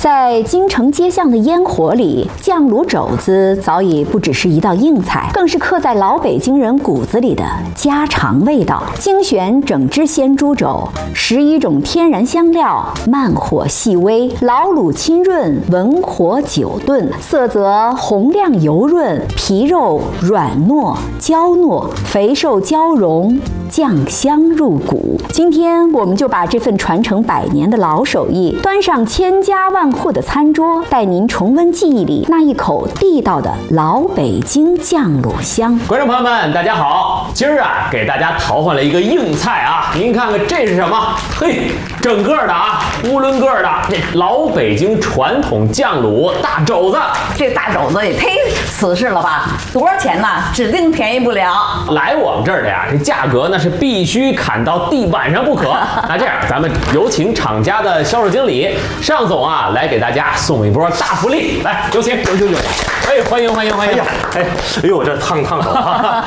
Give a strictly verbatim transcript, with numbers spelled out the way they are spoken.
在京城街巷的烟火里，酱卤肘子早已不只是一道硬菜，更是刻在老北京人骨子里的家常味道。精选整只鲜猪肘，十一种天然香料，慢火细煨，老卤亲润，文火久炖，色泽红亮油润，皮肉软糯娇糯，肥瘦交融，酱香入骨。今天我们就把这份传承百年的老手艺端上千家万户的餐桌，带您重温记忆里那一口地道的老北京酱卤香。 观众朋友们，大家好！今儿啊，给大家淘换了一个硬菜啊，您看看这是什么？嘿，整个的啊，乌伦个的这老北京传统酱卤大肘子。 这大肘子也忒瓷实了吧？多少钱呢？指定便宜不了。 来我们这儿的呀，这价格那是必须砍到地板上不可。那这样，咱们有请厂家的销售经理尚总啊，来给大家送一波大福利。来，有请，有请，有请。哎，欢迎欢迎欢迎！ 哎，哎呦，这烫烫手啊！